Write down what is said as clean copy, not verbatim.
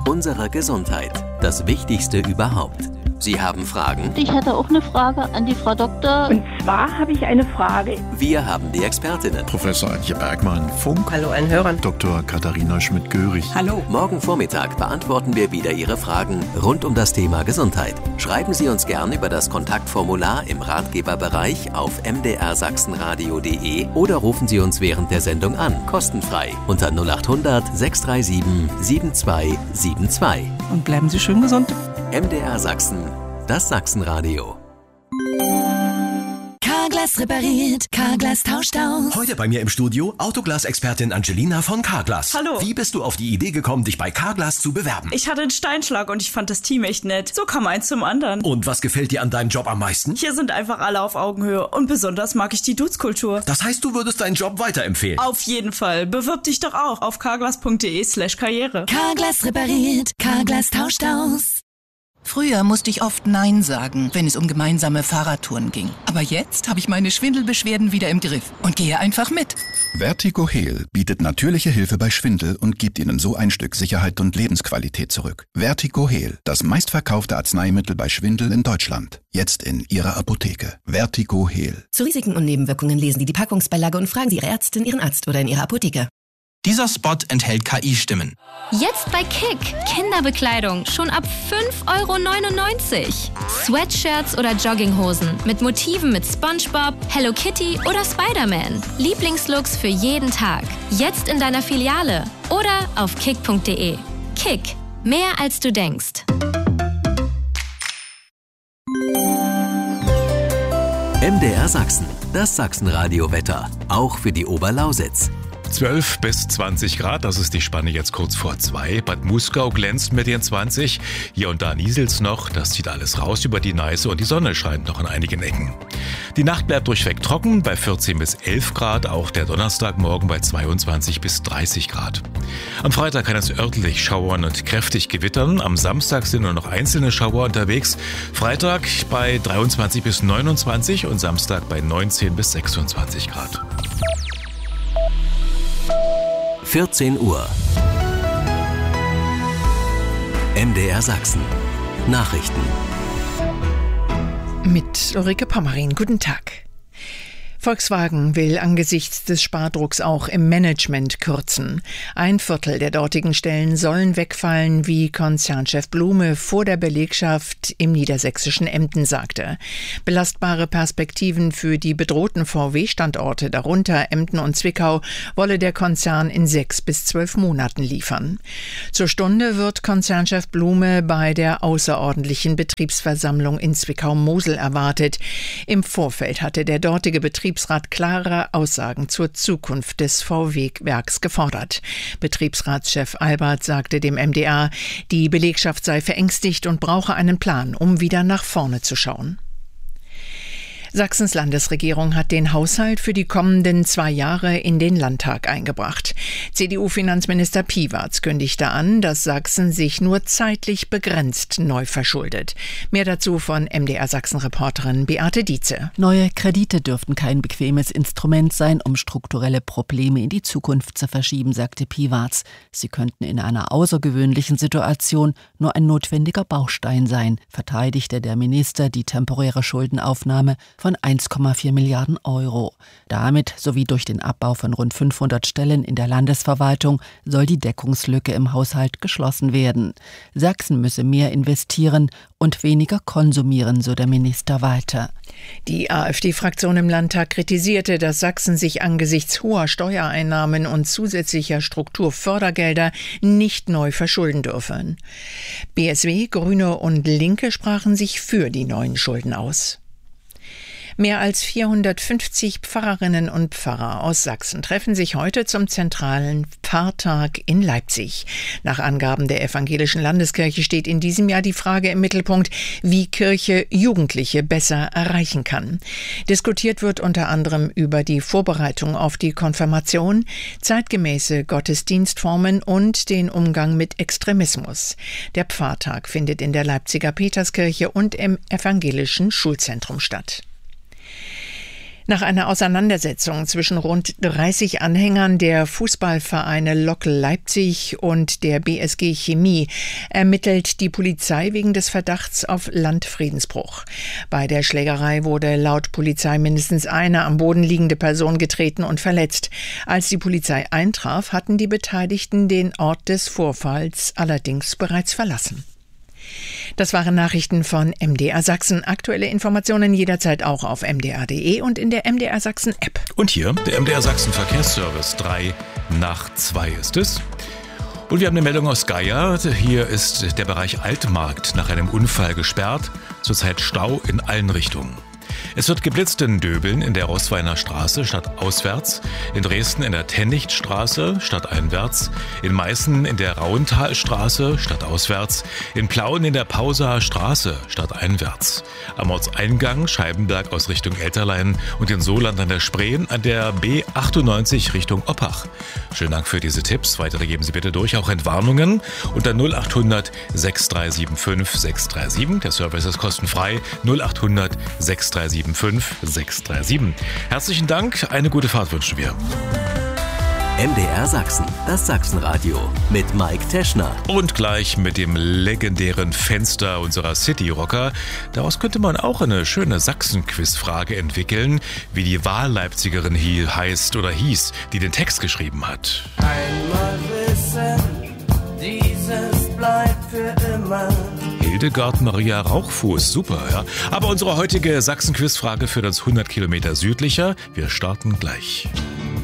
Unsere Gesundheit. Das Wichtigste überhaupt. Sie haben Fragen? Ich hätte auch eine Frage an die Frau Doktor. Und zwar habe ich eine Frage. Wir haben die Expertinnen. Professor Antje Bergmann, Funk. Hallo an Hörern. Dr. Katharina Schmidt-Görig. Hallo. Morgen Vormittag beantworten wir wieder Ihre Fragen rund um das Thema Gesundheit. Schreiben Sie uns gern über das Kontaktformular im Ratgeberbereich auf mdrsachsenradio.de oder rufen Sie uns während der Sendung an, kostenfrei, unter 0800 637 7272. Und bleiben Sie schön gesund. MDR Sachsen, das Sachsenradio. Carglass repariert, Carglass tauscht aus. Heute bei mir im Studio Autoglas-Expertin Angelina von Carglass. Hallo. Wie bist du auf die Idee gekommen, dich bei Carglass zu bewerben? Ich hatte einen Steinschlag und ich fand das Team echt nett. So kam eins zum anderen. Und was gefällt dir an deinem Job am meisten? Hier sind einfach alle auf Augenhöhe und besonders mag ich die Dudes-Kultur. Das heißt, du würdest deinen Job weiterempfehlen? Auf jeden Fall. Bewirb dich doch auch auf carglass.de/karriere. Carglass repariert, Carglass tauscht aus. Früher musste ich oft Nein sagen, wenn es um gemeinsame Fahrradtouren ging. Aber jetzt habe ich meine Schwindelbeschwerden wieder im Griff und gehe einfach mit. Vertigo Heal bietet natürliche Hilfe bei Schwindel und gibt Ihnen so ein Stück Sicherheit und Lebensqualität zurück. Vertigo Heal, das meistverkaufte Arzneimittel bei Schwindel in Deutschland. Jetzt in Ihrer Apotheke. Vertigo Heal. Zu Risiken und Nebenwirkungen lesen Sie die Packungsbeilage und fragen Sie Ihre Ärztin, Ihren Arzt oder in Ihrer Apotheke. Dieser Spot enthält KI-Stimmen. Jetzt bei Kick. Kinderbekleidung schon ab 5,99 €. Sweatshirts oder Jogginghosen mit Motiven mit SpongeBob, Hello Kitty oder Spider-Man. Lieblingslooks für jeden Tag. Jetzt in deiner Filiale oder auf kick.de. Kick. Mehr als du denkst. MDR Sachsen. Das Sachsenradio-Wetter. Auch für die Oberlausitz. 12 bis 20 Grad, das ist die Spanne jetzt kurz vor 2. Bad Muskau glänzt mit den 20. Hier und da nieselt's noch, das zieht alles raus über die Neiße und die Sonne scheint noch an einigen Ecken. Die Nacht bleibt durchweg trocken bei 14 bis 11 Grad, auch der Donnerstagmorgen bei 22 bis 30 Grad. Am Freitag kann es örtlich schauern und kräftig gewittern. Am Samstag sind nur noch einzelne Schauer unterwegs. Freitag bei 23 bis 29 und Samstag bei 19 bis 26 Grad. 14 Uhr. MDR Sachsen. Nachrichten. Mit Ulrike Pommerin. Guten Tag. Volkswagen will angesichts des Spardrucks auch im Management kürzen. 1/4 der dortigen Stellen sollen wegfallen, wie Konzernchef Blume vor der Belegschaft im niedersächsischen Emden sagte. Belastbare Perspektiven für die bedrohten VW-Standorte, darunter Emden und Zwickau, wolle der Konzern in 6 bis 12 Monaten liefern. Zur Stunde wird Konzernchef Blume bei der außerordentlichen Betriebsversammlung in Zwickau-Mosel erwartet. Im Vorfeld hatte der dortige Betriebsrat klare Aussagen zur Zukunft des VW-Werks gefordert. Betriebsratschef Albert sagte dem MDR, die Belegschaft sei verängstigt und brauche einen Plan, um wieder nach vorne zu schauen. Sachsens Landesregierung hat den Haushalt für die kommenden 2 Jahre in den Landtag eingebracht. CDU-Finanzminister Piwarz kündigte an, dass Sachsen sich nur zeitlich begrenzt neu verschuldet. Mehr dazu von MDR-Sachsen-Reporterin Beate Dietze. Neue Kredite dürften kein bequemes Instrument sein, um strukturelle Probleme in die Zukunft zu verschieben, sagte Piwarz. Sie könnten in einer außergewöhnlichen Situation nur ein notwendiger Baustein sein, verteidigte der Minister die temporäre Schuldenaufnahme von 1,4 Milliarden €. Damit sowie durch den Abbau von rund 500 Stellen in der Landesverwaltung soll die Deckungslücke im Haushalt geschlossen werden. Sachsen müsse mehr investieren und weniger konsumieren, so der Minister weiter. Die AfD-Fraktion im Landtag kritisierte, dass Sachsen sich angesichts hoher Steuereinnahmen und zusätzlicher Strukturfördergelder nicht neu verschulden dürfen. BSW, Grüne und Linke sprachen sich für die neuen Schulden aus. Mehr als 450 Pfarrerinnen und Pfarrer aus Sachsen treffen sich heute zum zentralen Pfarrtag in Leipzig. Nach Angaben der Evangelischen Landeskirche steht in diesem Jahr die Frage im Mittelpunkt, wie Kirche Jugendliche besser erreichen kann. Diskutiert wird unter anderem über die Vorbereitung auf die Konfirmation, zeitgemäße Gottesdienstformen und den Umgang mit Extremismus. Der Pfarrtag findet in der Leipziger Peterskirche und im Evangelischen Schulzentrum statt. Nach einer Auseinandersetzung zwischen rund 30 Anhängern der Fußballvereine Lok Leipzig und der BSG Chemie ermittelt die Polizei wegen des Verdachts auf Landfriedensbruch. Bei der Schlägerei wurde laut Polizei mindestens eine am Boden liegende Person getreten und verletzt. Als die Polizei eintraf, hatten die Beteiligten den Ort des Vorfalls allerdings bereits verlassen. Das waren Nachrichten von MDR Sachsen. Aktuelle Informationen jederzeit auch auf mdr.de und in der MDR Sachsen App. Und hier der MDR Sachsen Verkehrsservice. 3:03 ist es. Und wir haben eine Meldung aus Geier. Hier ist der Bereich Altmarkt nach einem Unfall gesperrt. Zurzeit Stau in allen Richtungen. Es wird geblitzt in Döbeln in der Roßweiner Straße stadtauswärts, in Dresden in der Tennichtstraße stadteinwärts, in Meißen in der Rauenthalstraße stadtauswärts, in Plauen in der Pausaer Straße stadteinwärts, am Ortseingang Scheibenberg aus Richtung Elterlein und in Soland an der Spreen an der B98 Richtung Oppach. Schönen Dank für diese Tipps. Weitere geben Sie bitte durch, auch Entwarnungen unter 0800 6375 637. Der Service ist kostenfrei. 0800 6375 637. Herzlichen Dank, eine gute Fahrt wünschen wir. MDR Sachsen, das Sachsenradio mit Mike Teschner. Und gleich mit dem legendären Fenster unserer City-Rocker. Daraus könnte man auch eine schöne Sachsen-Quiz-Frage entwickeln, wie die Wahlleipzigerin hier heißt oder hieß, die den Text geschrieben hat. Einmal wissen, dieses bleibt für immer. Hildegard Maria Rauchfuß, super, ja. Aber unsere heutige Sachsen-Quiz-Frage führt uns 100 Kilometer südlicher. Wir starten gleich.